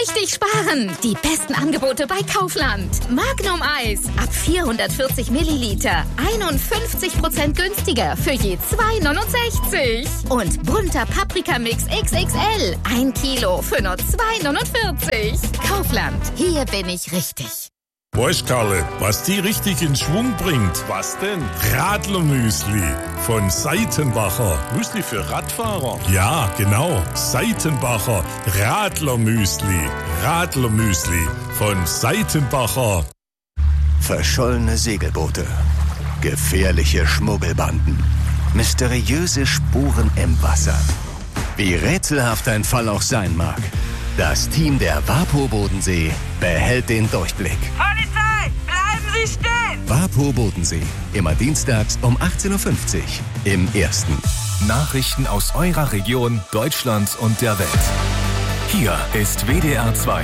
richtig sparen. Die besten Angebote bei Kaufland. Magnum Eis ab 440 Milliliter. 51% günstiger für je 2,69. Und bunter Paprikamix XXL. 1 Kilo für nur 2,49. Kaufland. Hier bin ich richtig. Weißt, Karle, was die richtig in Schwung bringt? Was denn? Radlermüsli von Seitenbacher. Müsli für Radfahrer? Ja, genau. Seitenbacher Radlermüsli. Radlermüsli von Seitenbacher. Verschollene Segelboote, gefährliche Schmuggelbanden, mysteriöse Spuren im Wasser. Wie rätselhaft ein Fall auch sein mag, das Team der WaPo Bodensee behält den Durchblick. Polizei, bleiben Sie stehen! WaPo Bodensee, immer dienstags um 18.50 Uhr im Ersten. Nachrichten aus eurer Region, Deutschland und der Welt. Hier ist WDR 2.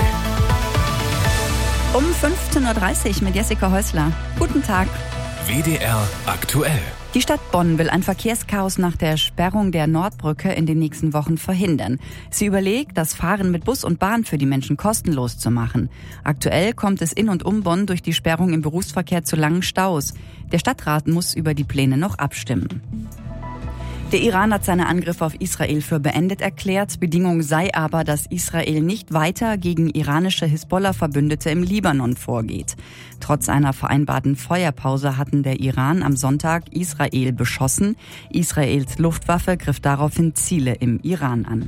Um 15.30 Uhr mit Jessica Häusler. Guten Tag. WDR aktuell. Die Stadt Bonn will ein Verkehrschaos nach der Sperrung der Nordbrücke in den nächsten Wochen verhindern. Sie überlegt, das Fahren mit Bus und Bahn für die Menschen kostenlos zu machen. Aktuell kommt es in und um Bonn durch die Sperrung im Berufsverkehr zu langen Staus. Der Stadtrat muss über die Pläne noch abstimmen. Der Iran hat seine Angriffe auf Israel für beendet erklärt. Bedingung sei aber, dass Israel nicht weiter gegen iranische Hisbollah-Verbündete im Libanon vorgeht. Trotz einer vereinbarten Feuerpause hatten der Iran am Sonntag Israel beschossen. Israels Luftwaffe griff daraufhin Ziele im Iran an.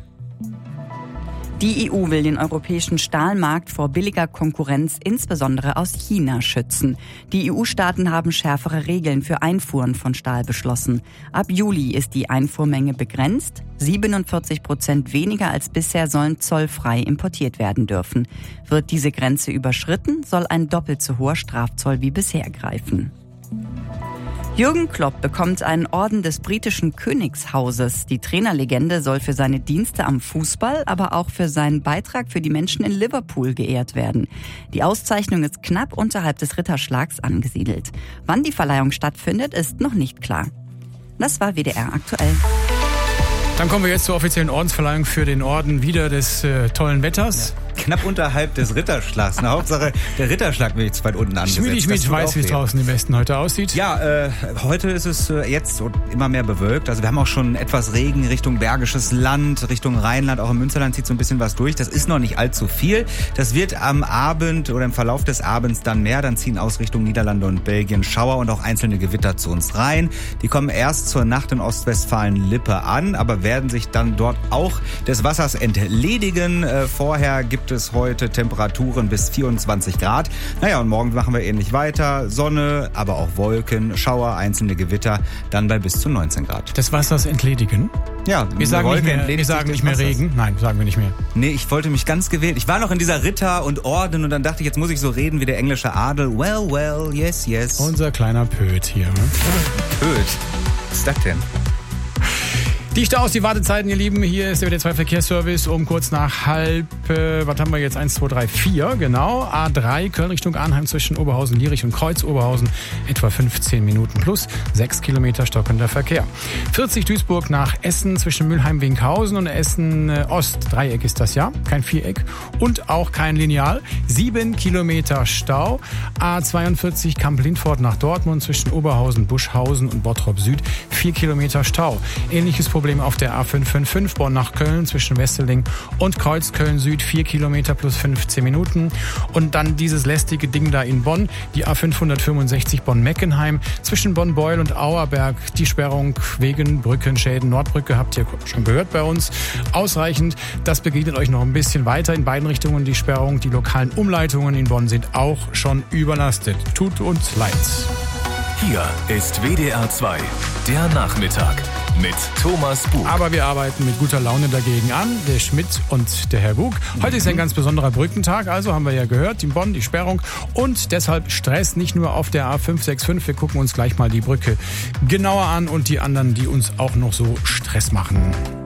Die EU will den europäischen Stahlmarkt vor billiger Konkurrenz, insbesondere aus China, schützen. Die EU-Staaten haben schärfere Regeln für Einfuhren von Stahl beschlossen. Ab Juli ist die Einfuhrmenge begrenzt. 47% weniger als bisher sollen zollfrei importiert werden dürfen. Wird diese Grenze überschritten, soll ein doppelt so hoher Strafzoll wie bisher greifen. Jürgen Klopp bekommt einen Orden des britischen Königshauses. Die Trainerlegende soll für seine Dienste am Fußball, aber auch für seinen Beitrag für die Menschen in Liverpool geehrt werden. Die Auszeichnung ist knapp unterhalb des Ritterschlags angesiedelt. Wann die Verleihung stattfindet, ist noch nicht klar. Das war WDR aktuell. Dann kommen wir jetzt zur offiziellen Ordensverleihung für den Orden wieder des tollen Wetters. Ja. Knapp unterhalb des Ritterschlags. Na, Hauptsache, der Ritterschlag wird jetzt weit unten angesetzt. Schmiedi weiß, wie es draußen im Westen heute aussieht. Ja, heute ist es jetzt immer mehr bewölkt. Also wir haben auch schon etwas Regen Richtung Bergisches Land, Richtung Rheinland. Auch im Münsterland zieht so ein bisschen was durch. Das ist noch nicht allzu viel. Das wird am Abend oder im Verlauf des Abends dann mehr. Dann ziehen aus Richtung Niederlande und Belgien Schauer und auch einzelne Gewitter zu uns rein. Die kommen erst zur Nacht in Ostwestfalen-Lippe an, aber werden sich dann dort auch des Wassers entledigen. Vorher gibt es heute Temperaturen bis 24 Grad. Naja, und morgen machen wir ähnlich weiter. Sonne, aber auch Wolken, Schauer, einzelne Gewitter, dann bei bis zu 19 Grad. Des Wassers entledigen? Ja, wir sagen nicht mehr Regen. Nein, sagen wir nicht mehr. Nee, ich wollte mich ganz gewählt. Ich war noch in dieser Ritter und Orden und dann dachte ich, jetzt muss ich so reden wie der englische Adel. Well, well, yes, yes. Unser kleiner Pöt hier. Pöt? Was ist das denn? Die Staus, die Wartezeiten, ihr Lieben, hier ist der WD2 Verkehrsservice um kurz nach halb, was haben wir jetzt, 1, 2, 3, 4, genau, A3, Köln Richtung Arnheim zwischen Oberhausen, Lierich und Kreuz-Oberhausen, etwa 15 Minuten plus 6 Kilometer stockender Verkehr. 40 Duisburg nach Essen zwischen Mülheim-Winkhausen und Essen-Ost, Dreieck ist das ja, kein Viereck und auch kein Lineal, 7 Kilometer Stau, A42 Kamp-Lindfort nach Dortmund zwischen Oberhausen, Buschhausen und Bottrop Süd, 4 Kilometer Stau. Ähnliches Problem auf der A555 Bonn nach Köln zwischen Wesseling und Kreuzköln Süd, 4 Kilometer plus 15 Minuten. Und dann dieses lästige Ding da in Bonn, die A565 Bonn-Meckenheim zwischen Bonn-Beul und Auerberg. Die Sperrung wegen Brückenschäden. Nordbrücke habt ihr schon gehört bei uns. Ausreichend. Das begegnet euch noch ein bisschen weiter in beiden Richtungen. Die Sperrung, die lokalen Umleitungen in Bonn sind auch schon überlastet. Tut uns leid. Hier ist WDR 2, der Nachmittag mit Thomas Bug. Aber wir arbeiten mit guter Laune dagegen an, der Schmidt und der Herr Bug. Heute ist ein ganz besonderer Brückentag, also haben wir ja gehört, in Bonn die Sperrung und deshalb Stress nicht nur auf der A565. Wir gucken uns gleich mal die Brücke genauer an und die anderen, die uns auch noch so Stress machen.